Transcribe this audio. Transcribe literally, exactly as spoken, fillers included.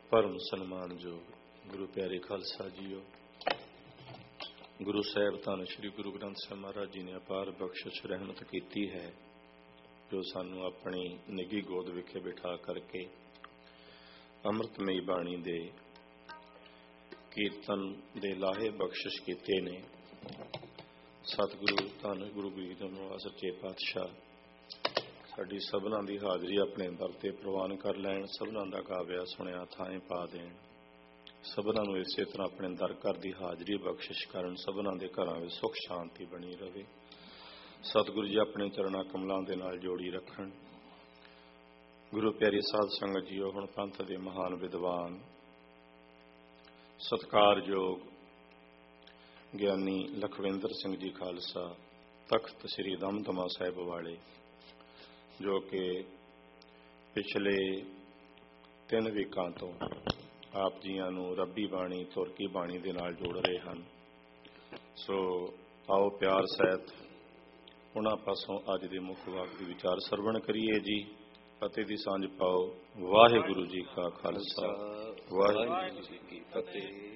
परम सन्मानयोग गुरु प्यारे खालसा जीओ, गुरु साहब धन श्री गुरु ग्रंथ साहिब महाराज जी ने अपार बख्शिश रहमत की है, जो सानू अपनी निगी गोद विखे बिठा करके अमृतमयी बाणी दे कीर्तन दे लाहे बख्शिश कीते ने। सतगुरु धन गुरु गोबिंद सच्चे पातशाह साडी सबना दी हाज़री अपने दर ते प्रवान कर लैन, सबना दा गाविया सुनिया थाएं पा देन, सबना नूं इसे तरह अपने दर घर दी हाज़री बख्शिश करन, सबना दे घरां विच सुख शांति बनी रहे। सतगुरु जी अपने चरणा कमलों दे नाल जोड़ी रखन। गुरु प्यारी साध संगत जीओ, हुण पंथ दे महान विद्वान सत्कारयोग ਗਿਆਨੀ लखविंदर सिंह जी खालसा तख्त श्री दमदमा साहिब वाले, जो कि पिछले तीन वीकां तो आप जियां नूं रब्बी बाणी तुरकी बाणी दे नाल जोड़ रहे हैं। सो आओ प्यार सहित उन्हां पासों अज दे मुख वाक दी विचार सरवण करिए जी, फतेह दी सांझ पाओ। वाहिगुरू जी का खालसा, वाहिगुरू जी की फतेह।